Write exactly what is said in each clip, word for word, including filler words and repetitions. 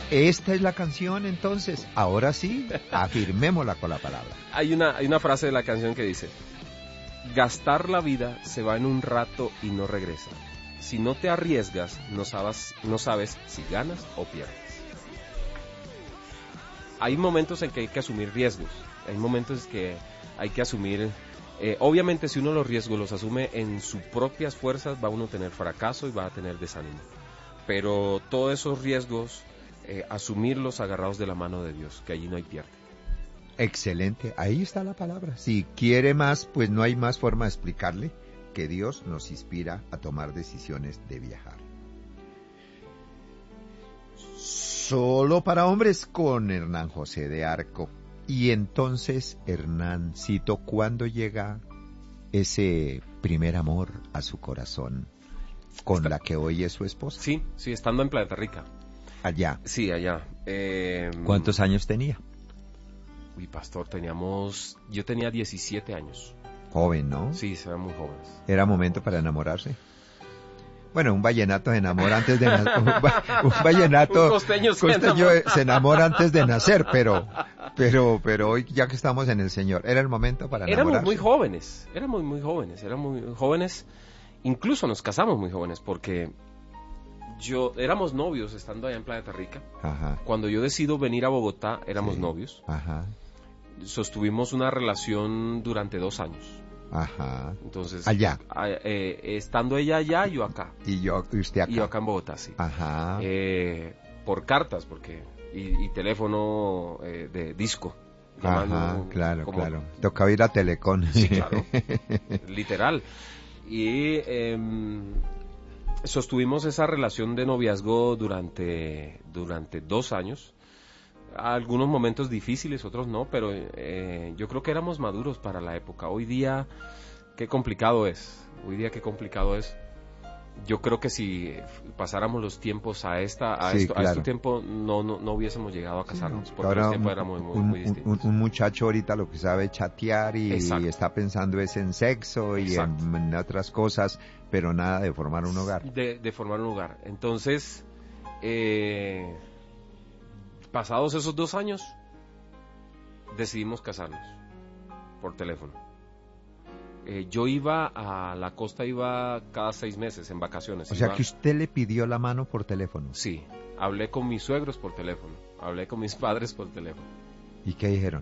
Esta es la canción, entonces. Ahora sí, afirmémosla con la palabra. Hay una, hay una frase de la canción que dice: gastar la vida se va en un rato y no regresa. Si no te arriesgas, no sabes, no sabes si ganas o pierdes. Hay momentos en que hay que asumir riesgos. Hay momentos en que hay que asumir... Eh, obviamente, si uno los riesgos los asume en sus propias fuerzas, va uno a tener fracaso y va a tener desánimo. Pero todos esos riesgos, eh, asumirlos agarrados de la mano de Dios, que allí no hay pierde. Excelente, ahí está la palabra. Si quiere más, pues no hay más forma de explicarle que Dios nos inspira a tomar decisiones de viajar. Solo para hombres con Hernán José de Arco. Y entonces, Hernancito, ¿cuándo llega ese primer amor a su corazón con Está... la que hoy es su esposa? Sí, sí, estando en Planeta Rica. Allá. Sí, allá. Eh... ¿Cuántos años tenía? Uy, pastor, teníamos... Yo tenía diecisiete años. Joven, ¿no? Sí, eran muy jóvenes. ¿Era momento para enamorarse? Bueno, un vallenato se enamora antes de nacer. Un, va, un vallenato un costeño, se, costeño enamora. se enamora antes de nacer, pero, pero, pero hoy ya que estamos en el Señor, era el momento para enamorarse. Éramos muy jóvenes, éramos muy jóvenes, éramos muy jóvenes. Incluso nos casamos muy jóvenes porque yo éramos novios estando allá en Planeta Rica. Ajá. Cuando yo decido venir a Bogotá, éramos sí. novios. Ajá. Sostuvimos una relación durante dos años. Ajá. Entonces, allá. Eh, estando ella allá, yo acá. Y yo, y usted acá. Y yo acá en Bogotá, sí. Ajá. Eh, por cartas, porque y, y teléfono eh, de disco. Ajá, llamando, claro, como, claro. Tocaba ir a Telecom. Sí, claro. Literal. Y eh, sostuvimos esa relación de noviazgo durante durante dos años. Algunos momentos difíciles, otros no, pero eh, yo creo que éramos maduros para la época. Hoy día, qué complicado es. Hoy día, qué complicado es. Yo creo que si pasáramos los tiempos a esta a, sí, esto, claro. a este tiempo, no, no no hubiésemos llegado a casarnos, sí, porque ahora los tiempos un, eran muy, muy, un, muy distintos. Un, un muchacho ahorita lo que sabe chatear y, Exacto. está pensando es en sexo y en, en otras cosas, pero nada de formar un hogar. De, de formar un hogar. Entonces, eh... pasados esos dos años, decidimos casarnos por teléfono. Eh, yo iba a la costa, iba cada seis meses en vacaciones. O iba... sea que usted le pidió la mano por teléfono. Sí, hablé con mis suegros por teléfono, hablé con mis padres por teléfono. ¿Y qué dijeron?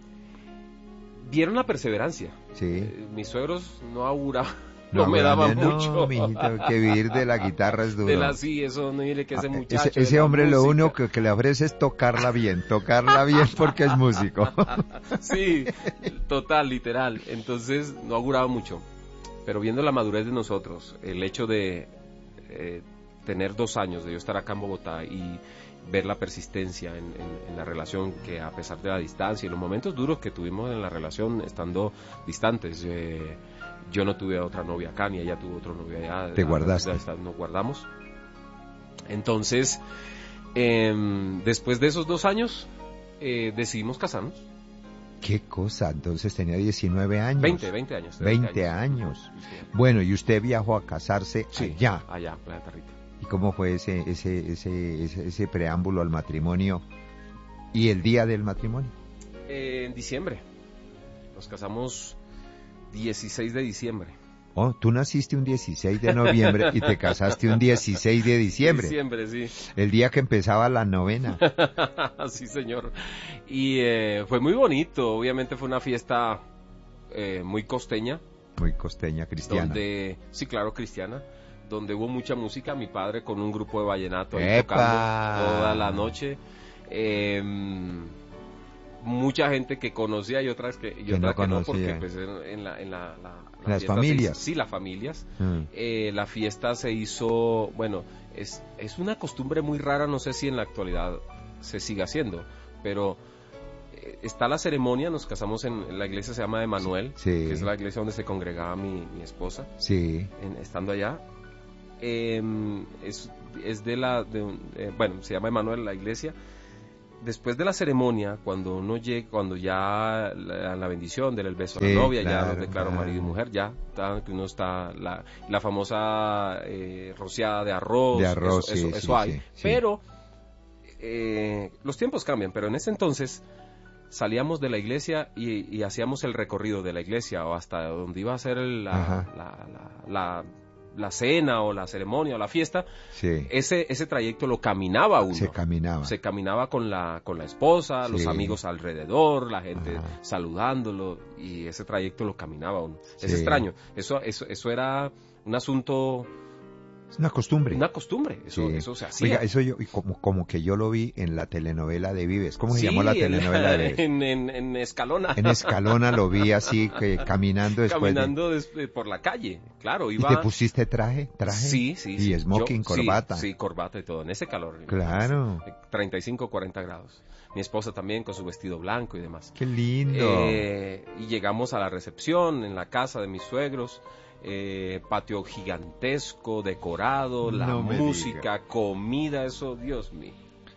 Vieron la perseverancia. Sí. Eh, mis suegros no auguraban. No, no me daba no, mucho. Mijito, que vivir de la guitarra es duro. De la sí, eso no mire que ese muchacho. Ese, ese hombre lo único que, que le ofrece es tocarla bien, tocarla bien porque es músico. Sí, total, literal. Entonces no auguraba mucho. Pero viendo la madurez de nosotros, el hecho de eh, tener dos años, de yo estar acá en Bogotá y ver la persistencia en, en, en la relación, que a pesar de la distancia y los momentos duros que tuvimos en la relación estando distantes, eh, yo no tuve otra novia acá, ni ella tuvo otro novio allá. ¿Te guardaste? Nos guardamos. Entonces, eh, después de esos dos años, eh, decidimos casarnos. ¿Qué cosa? Entonces tenía diecinueve años. veinte, veinte años. veinte años. Bueno, y usted viajó a casarse sí, allá. allá, en Planeta Rica. ¿Y cómo fue ese, ese, ese, ese, ese preámbulo al matrimonio y el día del matrimonio? Eh, en diciembre. Nos casamos dieciséis de diciembre. Oh, tú naciste un dieciséis de noviembre y te casaste un dieciséis de diciembre. Diciembre, sí. El día que empezaba la novena. Sí, señor. Y eh, fue muy bonito. Obviamente fue una fiesta eh, muy costeña. Muy costeña, cristiana. Donde, sí, claro, cristiana. Donde hubo mucha música. Mi padre con un grupo de vallenato ahí ¡Epa! tocando toda la noche. Eh, mucha gente que conocía y otras que, y que, otras no, que no, porque pues en, en la, en la, la, la las familias. Hizo, sí, las familias. Mm. Eh, la fiesta se hizo, bueno, es, es una costumbre muy rara, no sé si en la actualidad se sigue haciendo, pero eh, está la ceremonia, nos casamos en, en la iglesia, se llama Emanuel, sí. que es la iglesia donde se congregaba mi, mi esposa, sí. en, estando allá. Eh, es, es de la, de, eh, bueno, se llama Emanuel la iglesia. Después de la ceremonia, cuando uno llega, cuando ya la, la bendición del beso sí, a la novia, claro, ya los declaro claro. marido y mujer, ya está, que uno está la, la famosa eh, rociada de arroz, de arroz, eso, sí, eso, sí, eso hay. Sí, sí. Pero eh, los tiempos cambian, pero en ese entonces salíamos de la iglesia y, y hacíamos el recorrido de la iglesia o hasta donde iba a ser la, la, la, la, la cena o la ceremonia o la fiesta. Sí. Ese, ese trayecto lo caminaba uno. Se caminaba. Se caminaba con la, con la esposa, Sí. los amigos alrededor, la gente Ajá. saludándolo, y ese trayecto lo caminaba uno. Sí. Es extraño. Eso, eso, eso era un asunto, Es una costumbre. una costumbre. Eso, Sí. eso se hacía. Oiga, eso yo, y como, como que yo lo vi en la telenovela de Vives. ¿Cómo se Sí, llamó la en- telenovela de Vives? En, en, en Escalona. En Escalona lo vi así, que caminando después de- Caminando des- eh, por la calle, claro, ¿Y iba... te pusiste traje? ¿Traje? Sí, sí, Y sí. smoking, Yo- sí, corbata. Sí, corbata y todo, en ese calor. Claro. treinta y cinco, cuarenta grados. Mi esposa también con su vestido blanco y demás. Qué lindo. Eh, y llegamos a la recepción en la casa de mis suegros. Eh, patio gigantesco, decorado, la No me música, comida, eso, Dios mío.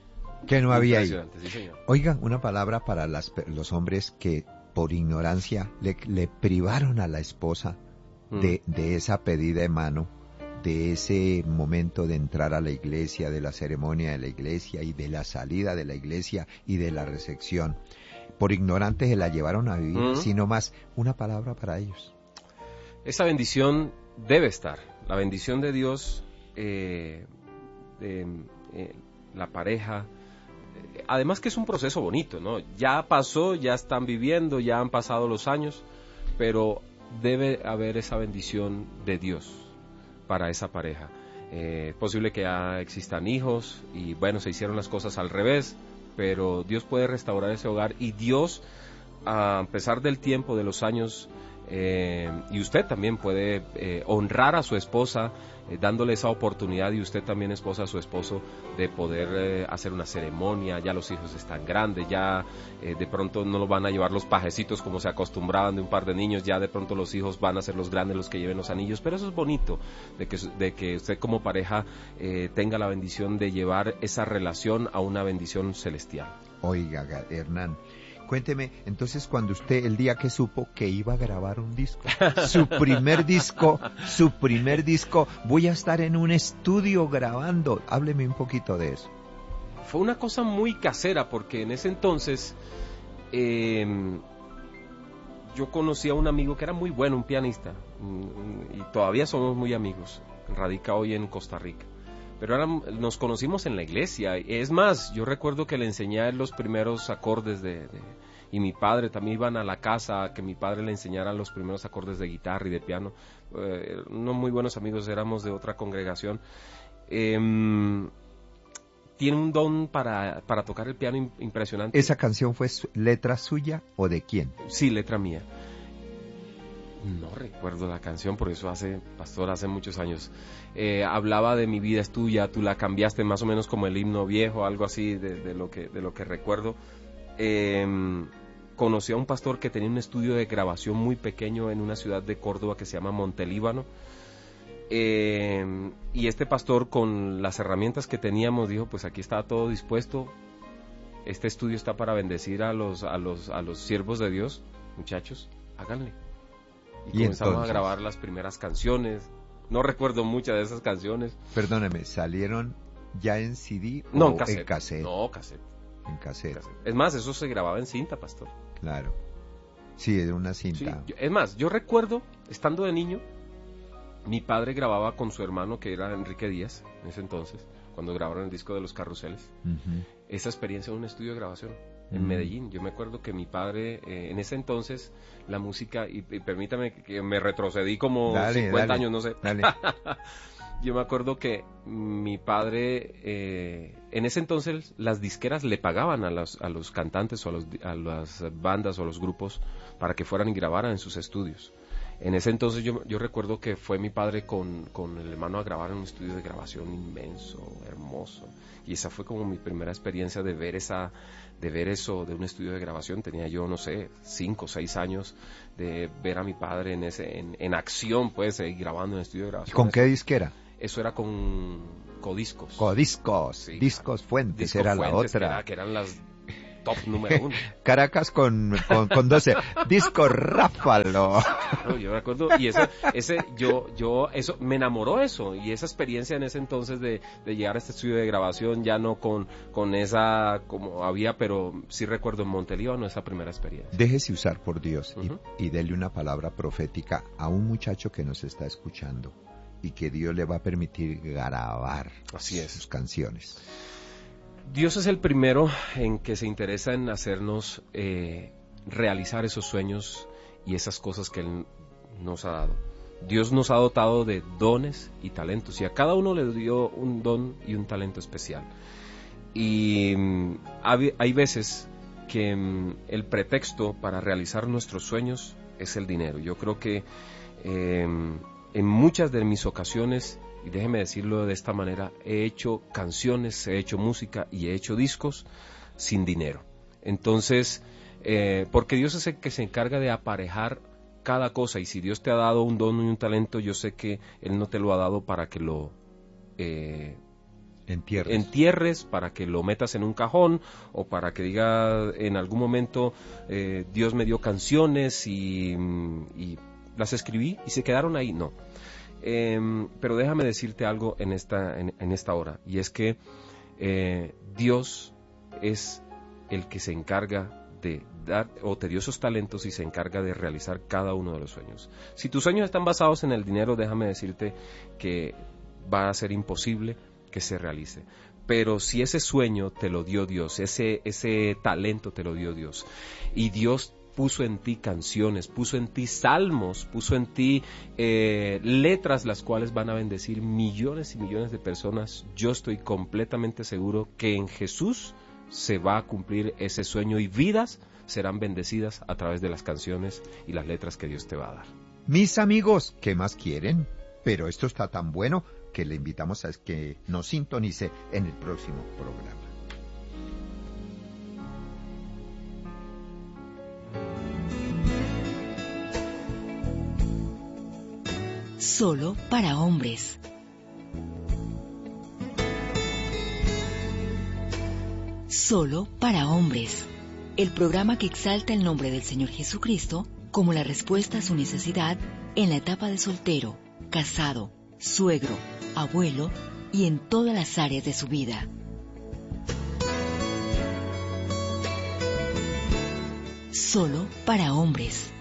que no había ahí. Impresionante, sí, señor. Oiga, una palabra para las, los hombres que por ignorancia le, le privaron a la esposa Mm. de, de esa pedida de mano, de ese momento de entrar a la iglesia, de la ceremonia de la iglesia y de la salida de la iglesia y de la recepción. Por ignorantes se la llevaron a vivir, Mm. sino más una palabra para ellos. Esa bendición debe estar. La bendición de Dios, eh, de, eh, la pareja. eh, Además que es un proceso bonito, ¿no? Ya pasó, ya están viviendo, ya han pasado los años, pero debe haber esa bendición de Dios para esa pareja. Eh, es posible que ya existan hijos y bueno, se hicieron las cosas al revés, pero Dios puede restaurar ese hogar y Dios, a pesar del tiempo, de los años, eh, y usted también puede eh, honrar a su esposa eh, dándole esa oportunidad, y usted también, esposa, a su esposo, de poder eh, hacer una ceremonia. Ya los hijos están grandes, ya eh, de pronto no los van a llevar los pajecitos como se acostumbraban de un par de niños, ya de pronto los hijos van a ser los grandes los que lleven los anillos, pero eso es bonito, de que, de que usted como pareja eh, tenga la bendición de llevar esa relación a una bendición celestial. Oiga, Ga- Hernán, cuénteme, entonces cuando usted, el día que supo que iba a grabar un disco, su primer disco, su primer disco, voy a estar en un estudio grabando, hábleme un poquito de eso. Fue una cosa muy casera, porque en ese entonces eh, yo conocí a un amigo que era muy bueno, un pianista, y todavía somos muy amigos, radica hoy en Costa Rica. Pero ahora nos conocimos en la iglesia. Es más, yo recuerdo que le enseñé a él los primeros acordes de, de... Y mi padre también iban a la casa a que mi padre le enseñara los primeros acordes de guitarra y de piano. Eh, no muy buenos amigos, éramos de otra congregación. Eh, tiene un don para, para tocar el piano im- impresionante. ¿Esa canción fue su- letra suya o de quién? Sí, letra mía. No recuerdo la canción, por eso hace, pastor, hace muchos años. Eh, hablaba de mi vida es tuya, tú la cambiaste, más o menos como el himno viejo, algo así de, de lo que de lo que recuerdo. Eh, conocí a un pastor que tenía un estudio de grabación muy pequeño en una ciudad de Córdoba que se llama Montelíbano. Eh, y este pastor, con las herramientas que teníamos, dijo: pues aquí está todo dispuesto. Este estudio está para bendecir a los a los a los siervos de Dios, muchachos, háganle. Y, Y comenzamos entonces, a grabar las primeras canciones. No recuerdo muchas de esas canciones. perdóneme, ¿salieron ya en C D o No, en cassette. en cassette? No, cassette, En cassette, cassette. Es más, eso se grababa en cinta, pastor. claro. Sí, era una Sí, cinta. yo- es más, yo recuerdo, estando de niño, mi padre grababa con su hermano, que era Enrique Díaz, en ese entonces, cuando grabaron el disco de Los Carruseles. Ujú. Esa experiencia en un estudio de grabación en Mm. Medellín. Yo me acuerdo que mi padre, eh, en ese entonces, la música, y, y permítame que me retrocedí como Dale, cincuenta dale. años, no sé. Dale. Yo me acuerdo que mi padre, eh, en ese entonces, las disqueras le pagaban a los, a los cantantes o a, los, a las bandas o a los grupos para que fueran y grabaran en sus estudios. En ese entonces yo, yo recuerdo que fue mi padre con, con el hermano a grabar en un estudio de grabación inmenso, hermoso. Y esa fue como mi primera experiencia de ver esa, de ver eso de un estudio de grabación. Tenía yo, no sé, cinco o seis años de ver a mi padre en ese, en, en acción, pues, eh, grabando en el estudio de grabación. ¿Con qué disquera? Eso era con Codiscos. Codiscos, Sí, Discos Fuentes Disco era Fuentes, la que otra. era- que eran las top número uno. Caracas con, con, con doce. Disco Ráfalo. No, yo me acuerdo, y eso, ese, yo, yo, eso, me enamoró eso, y esa experiencia en ese entonces de, de llegar a este estudio de grabación, ya no con, con esa, como había, pero sí recuerdo en Montelíbano esa primera experiencia. Déjese usar por Dios Uh-huh. y, y dele una palabra profética a un muchacho que nos está escuchando y que Dios le va a permitir grabar Así es. sus canciones. Dios es el primero en que se interesa en hacernos eh, realizar esos sueños y esas cosas que Él nos ha dado. Dios nos ha dotado de dones y talentos, y a cada uno le dio un don y un talento especial. Y mm, hay, hay veces que mm, el pretexto para realizar nuestros sueños es el dinero. Yo creo que eh, en muchas de mis ocasiones, y déjeme decirlo de esta manera, he hecho canciones, he hecho música y he hecho discos sin dinero. Entonces, eh, porque Dios es el que se encarga de aparejar cada cosa, y si Dios te ha dado un don y un talento, yo sé que Él no te lo ha dado para que lo eh, entierres. entierres, para que lo metas en un cajón, o para que diga en algún momento eh, Dios me dio canciones y, y las escribí y se quedaron ahí. No. Eh, pero déjame decirte algo en esta, en, en esta hora, y es que eh, Dios es el que se encarga de dar, o te dio esos talentos y se encarga de realizar cada uno de los sueños. Si tus sueños están basados en el dinero, déjame decirte que va a ser imposible que se realice. Pero si ese sueño te lo dio Dios, ese, ese talento te lo dio Dios, y Dios puso en ti canciones, puso en ti salmos, puso en ti eh, letras las cuales van a bendecir millones y millones de personas, yo estoy completamente seguro que en Jesús se va a cumplir ese sueño, y vidas serán bendecidas a través de las canciones y las letras que Dios te va a dar. Mis amigos, ¿qué más quieren? Pero esto está tan bueno que le invitamos a que nos sintonice en el próximo programa. Solo para hombres. Solo para hombres. El programa que exalta el nombre del Señor Jesucristo como la respuesta a su necesidad en la etapa de soltero, casado, suegro, abuelo y en todas las áreas de su vida. Solo para hombres.